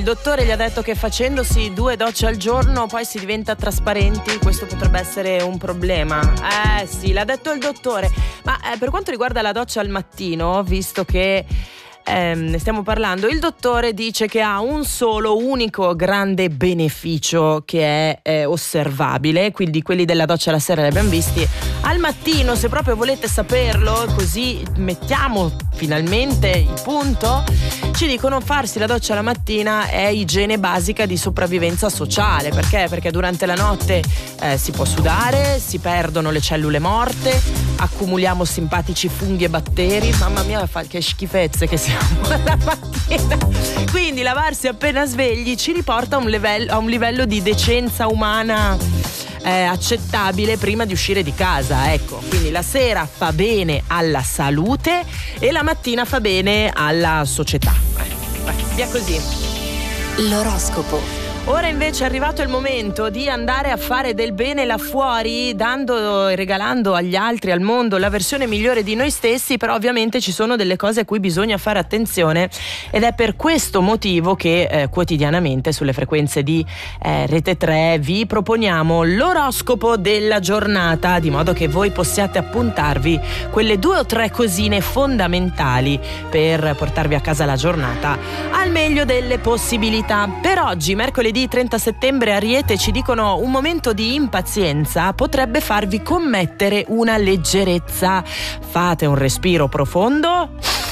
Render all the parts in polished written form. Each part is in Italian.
dottore gli ha detto che facendosi 2 docce al giorno poi si diventa trasparenti. Questo potrebbe essere un problema. Sì, l'ha detto il dottore. Ma per quanto riguarda la doccia al mattino, visto che ne stiamo parlando, il dottore dice che ha un solo unico grande beneficio che è osservabile, quindi quelli della doccia la sera li abbiamo visti. Al mattino, se proprio volete saperlo, così mettiamo finalmente il punto, ci dicono farsi la doccia la mattina è igiene basica di sopravvivenza sociale. Perché? Perché durante la notte si può sudare, si perdono le cellule morte, accumuliamo simpatici funghi e batteri. Mamma mia, che schifezze che siamo la mattina. Quindi lavarsi appena svegli ci riporta a un livello di decenza umana accettabile prima di uscire di casa, ecco. Quindi la sera fa bene alla salute e la mattina fa bene alla società. Vai, via così. L'oroscopo. Ora invece è arrivato il momento di andare a fare del bene là fuori, dando e regalando agli altri, al mondo, la versione migliore di noi stessi. Però ovviamente ci sono delle cose a cui bisogna fare attenzione, ed è per questo motivo che quotidianamente sulle frequenze di Rete 3 vi proponiamo l'oroscopo della giornata, di modo che voi possiate appuntarvi quelle 2 o 3 cosine fondamentali per portarvi a casa la giornata al meglio delle possibilità. Per oggi, mercoledì 30 settembre, Ariete, ci dicono un momento di impazienza potrebbe farvi commettere una leggerezza. Fate un respiro profondo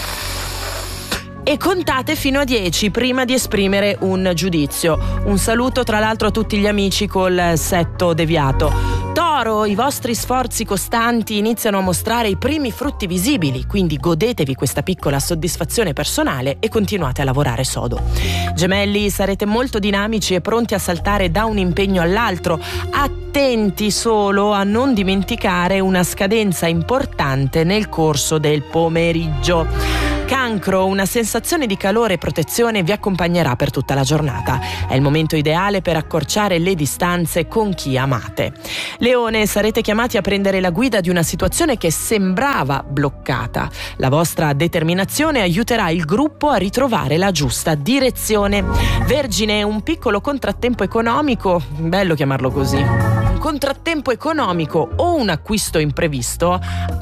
e contate fino a 10 prima di esprimere un giudizio. Un saluto tra l'altro a tutti gli amici col setto deviato. Toro, i vostri sforzi costanti iniziano a mostrare i primi frutti visibili, quindi godetevi questa piccola soddisfazione personale e continuate a lavorare sodo. Gemelli, sarete molto dinamici e pronti a saltare da un impegno all'altro. Attenti solo a non dimenticare una scadenza importante nel corso del pomeriggio. Cancro, una sensazione di calore e protezione vi accompagnerà per tutta la giornata. È il momento ideale per accorciare le distanze con chi amate. Leone, sarete chiamati a prendere la guida di una situazione che sembrava bloccata. La vostra determinazione aiuterà il gruppo a ritrovare la giusta direzione. Vergine, un piccolo contrattempo economico, bello chiamarlo così, un contrattempo economico o un acquisto imprevisto,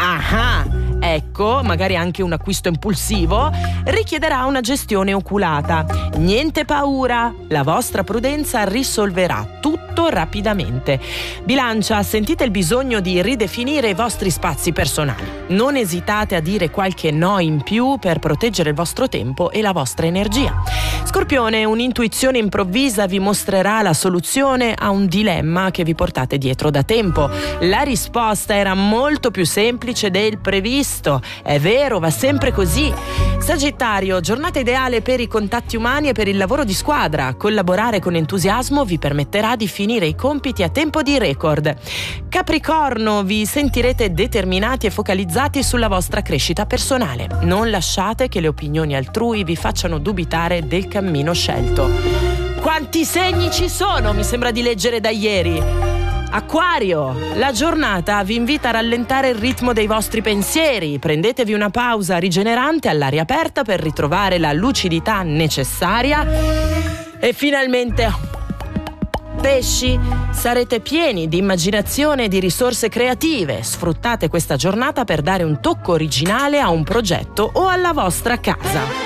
ecco, magari anche un acquisto impulsivo, richiederà una gestione oculata. Niente paura, la vostra prudenza risolverà tutto rapidamente. Bilancia, sentite il bisogno di ridefinire i vostri spazi personali. Non esitate a dire qualche no in più per proteggere il vostro tempo e la vostra energia. Scorpione, un'intuizione improvvisa vi mostrerà la soluzione a un dilemma che vi portate dietro da tempo. La risposta era molto più semplice del previsto. È vero, va sempre così. Sagittario, giornata ideale per i contatti umani e per il lavoro di squadra. Collaborare con entusiasmo vi permetterà di finire i compiti a tempo di record. Capricorno, vi sentirete determinati e focalizzati sulla vostra crescita personale. Non lasciate che le opinioni altrui vi facciano dubitare del cammino scelto. Quanti segni ci sono? Mi sembra di leggere da ieri. Acquario, la giornata vi invita a rallentare il ritmo dei vostri pensieri. Prendetevi una pausa rigenerante all'aria aperta per ritrovare la lucidità necessaria. E finalmente, Pesci, sarete pieni di immaginazione e di risorse creative. Sfruttate questa giornata per dare un tocco originale a un progetto o alla vostra casa.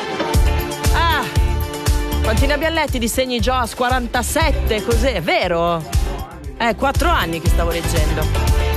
Quanti ne abbiamo letti di segni Gios? 47, cos'è? Vero? 4 anni che stavo leggendo.